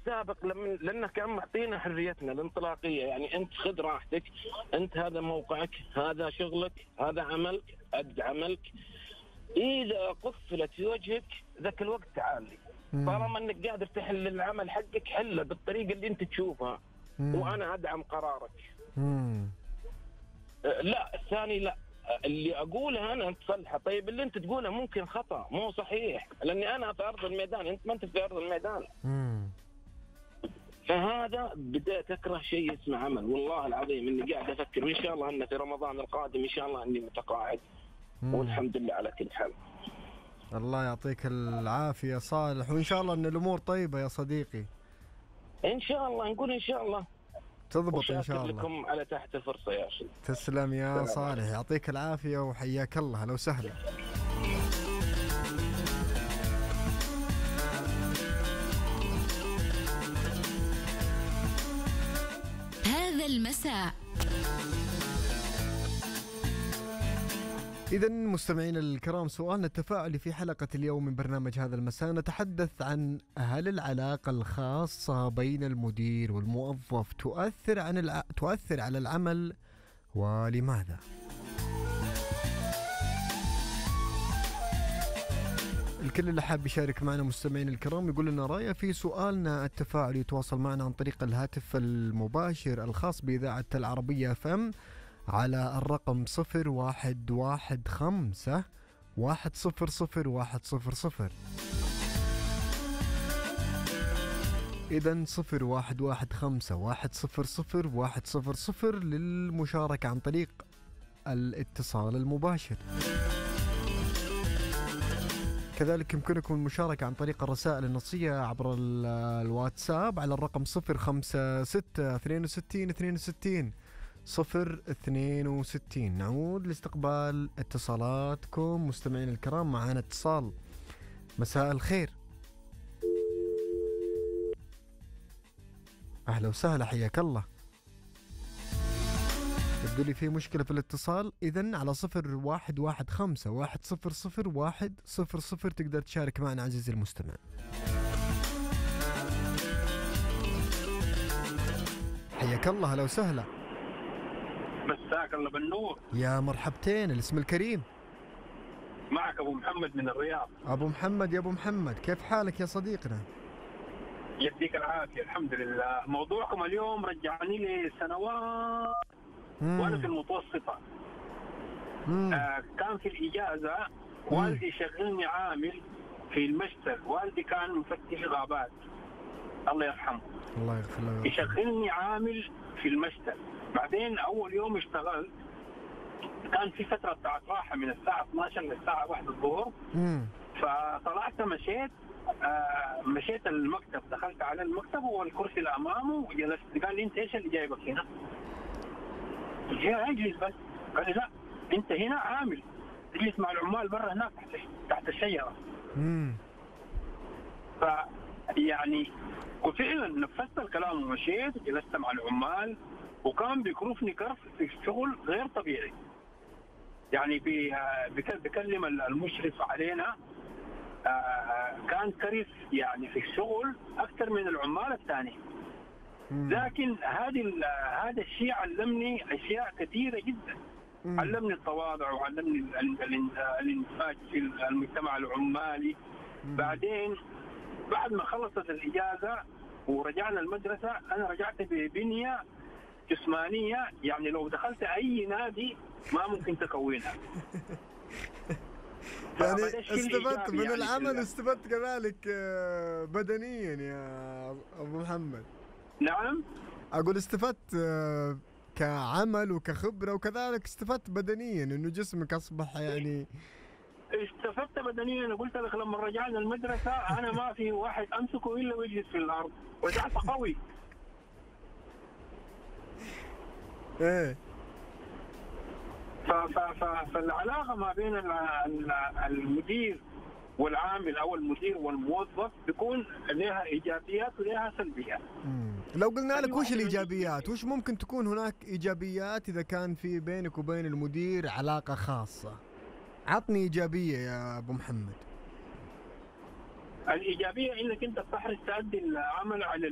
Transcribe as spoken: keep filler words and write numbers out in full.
السابق لما لأنه كان معطينا حريتنا الانطلاقية، يعني أنت خذ راحتك، أنت هذا موقعك، هذا شغلك، هذا عملك، أد عملك. إذا قفلت في وجهك ذاك الوقت تعالي، طالما أنك قادر تحل العمل حقك حله بالطريقة اللي أنت تشوفها، مم. وأنا أدعم قرارك. مم. لا الثاني لا، اللي أقوله أنا أنت صلحه. طيب اللي أنت تقوله ممكن خطأ مو صحيح، لأني أنا في أرض الميدان، أنت ما أنت في أرض الميدان. مم. فهذا بدأت أكره شيء اسمه عمل. والله العظيم إني قاعد أفكر إن شاء الله أن في رمضان القادم إن شاء الله إني متقاعد، والحمد لله على كل حال. الله يعطيك العافية صالح، وإن شاء الله أن الأمور طيبة يا صديقي. إن شاء الله، نقول إن شاء الله تضبط إن شاء الله. لكم على تحت الفرصة يا أخي. تسلم يا صالح، يعطيك العافية وحياك الله. لو سهلا. هذا المساء إذن مستمعين الكرام، سؤالنا التفاعلي في حلقة اليوم من برنامج هذا المساء نتحدث عن هل العلاقة الخاصة بين المدير والموظف تؤثر عن الع... تؤثر على العمل، ولماذا؟ الكل اللي حاب يشارك معنا مستمعين الكرام يقول لنا رأيه في سؤالنا التفاعلي يتواصل معنا عن طريق الهاتف المباشر الخاص بإذاعة العربية اف ام على الرقم صفر واحد واحد خمسة واحد صفر صفر واحد صفر صفر. إذن صفر واحد واحد خمسة واحد صفر صفر واحد صفر صفر للمشاركة عن طريق الاتصال المباشر. كذلك يمكنكم المشاركة عن طريق الرسائل النصية عبر الواتساب على الرقم صفر خمسة ستة اثنين وستين اثنين وستين صفر اثنين وستين. نعود لاستقبال اتصالاتكم مستمعين الكرام. معنا اتصال. مساء الخير. أهلا وسهلا، حياك الله. يبدو لي في مشكلة في الاتصال. إذن على صفر واحد واحد خمسة واحد صفر صفر واحد صفر صفر تقدر تشارك معنا عزيزي المستمع. حياك الله، أهلا وسهلا. مساك الله بالنور. يا مرحبتين، الاسم الكريم. معك أبو محمد من الرياض. أبو محمد، يا أبو محمد كيف حالك يا صديقنا؟ يديك العافية الحمد لله. موضوعكم اليوم رجعني لي سنوات مم. وأنا في المتوسطة. آه كان في الإجازة والدي شغلني عامل في المشتل. والدي كان مفتش غابات الله يرحمه، الله يغفر له. يشغلني عامل في المشتل. بعدين أول يوم اشتغلت كان في فترة بتاعت راحة من الساعة اثناشر للساعة واحدة الظهر. فطلعت مشيت آه مشيت المكتب، دخلت على المكتب والكرسي اللي أمامه وجلست. قال لي أنت إيش اللي جايبك هنا؟ جاي أجلس بس. قال لي لا أنت هنا عامل، تجلس مع العمال برا هناك تحت تحت الشجرة. امم ف يعني وفعلا نفذت الكلام ومشيت وجلست مع العمال، وكان بيكرفني كرف في الشغل غير طبيعي. يعني بيكلم المشرف علينا كان كرف يعني في الشغل أكثر من العمال الثاني. لكن هذه هذا الشيء علمني أشياء كثيرة جدا. مم. علمني التواضع وعلمني الانتماء في المجتمع العمالي. مم. بعدين بعد ما خلصت الإجازة ورجعنا المدرسة، أنا رجعت ببنية جسمانية يعني لو دخلت أي نادي ما ممكن تكونها. يعني استفدت من يعني العمل، استفدت كذلك بدنيا يا أبو محمد. نعم أقول استفدت كعمل وكخبرة، وكذلك استفدت بدنيا إنه جسمك أصبح يعني. استفدت بدنيا. قلت لك لما رجعنا المدرسة أنا ما في واحد أمسكه إلا ويجلس في الأرض، رجعت قوي. إيه. فالعلاقة ما بين المدير والعامل أو المدير والموظف بيكون لها إيجابيات ولها سلبيات. مم. لو قلنا لك وش الإيجابيات، وش ممكن تكون هناك إيجابيات إذا كان في بينك وبين المدير علاقة خاصة؟ عطني إيجابية يا أبو محمد. الإيجابية إنك أنت تحرص تؤدي العمل على